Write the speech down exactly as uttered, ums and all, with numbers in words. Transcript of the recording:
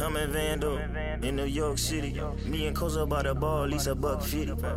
I'm in Vando, in New York City. Me and Koza by the ball, at least a buck fifty.